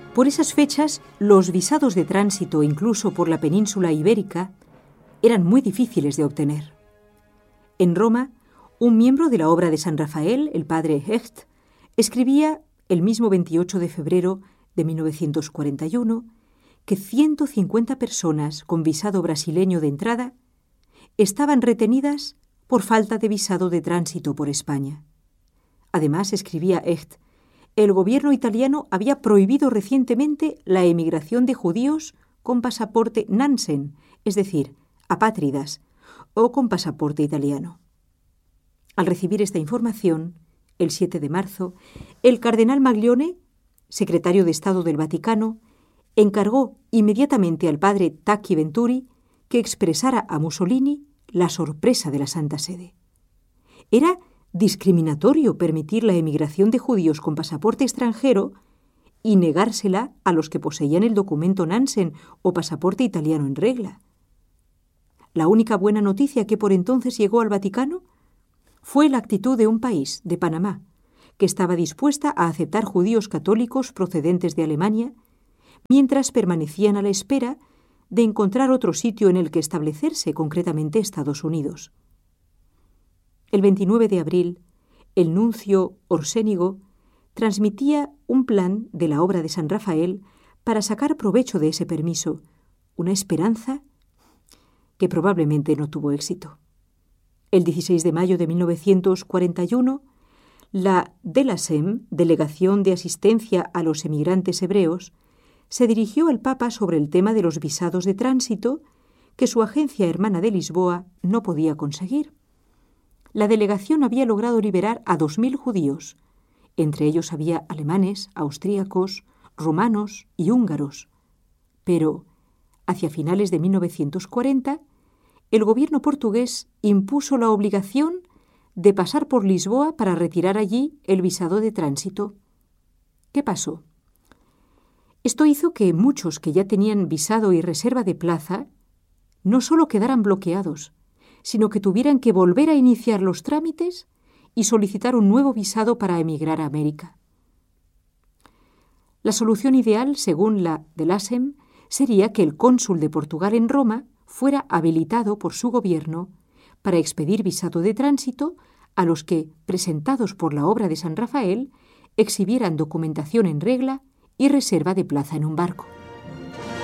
Por esas fechas, los visados de tránsito, incluso por la península ibérica, eran muy difíciles de obtener. En Roma, un miembro de la obra de San Rafael, el padre Hecht, escribía el mismo 28 de febrero de 1941 que 150 personas con visado brasileño de entrada estaban retenidas por falta de visado de tránsito por España. Además, escribía Hecht, el gobierno italiano había prohibido recientemente la emigración de judíos con pasaporte Nansen, es decir, apátridas, o con pasaporte italiano. Al recibir esta información, el 7 de marzo, el cardenal Maglione, secretario de Estado del Vaticano, encargó inmediatamente al padre Tacchi Venturi que expresara a Mussolini la sorpresa de la Santa Sede. Era discriminatorio permitir la emigración de judíos con pasaporte extranjero y negársela a los que poseían el documento Nansen o pasaporte italiano en regla. La única buena noticia que por entonces llegó al Vaticano fue la actitud de un país, de Panamá, que estaba dispuesta a aceptar judíos católicos procedentes de Alemania, mientras permanecían a la espera de encontrar otro sitio en el que establecerse, concretamente Estados Unidos. El 29 de abril, el nuncio Orsénigo transmitía un plan de la obra de San Rafael para sacar provecho de ese permiso, una esperanza que probablemente no tuvo éxito. El 16 de mayo de 1941, la DELASEM, Delegación de Asistencia a los Emigrantes Hebreos, se dirigió al Papa sobre el tema de los visados de tránsito que su agencia hermana de Lisboa no podía conseguir. La delegación había logrado liberar a 2.000 judíos. Entre ellos había alemanes, austríacos, rumanos y húngaros. Pero, hacia finales de 1940, el gobierno portugués impuso la obligación de pasar por Lisboa para retirar allí el visado de tránsito. ¿Qué pasó? Esto hizo que muchos que ya tenían visado y reserva de plaza no solo quedaran bloqueados, sino que tuvieran que volver a iniciar los trámites y solicitar un nuevo visado para emigrar a América. La solución ideal, según la DELASEM, sería que el cónsul de Portugal en Roma fuera habilitado por su gobierno para expedir visado de tránsito a los que, presentados por la obra de San Rafael, exhibieran documentación en regla y reserva de plaza en un barco.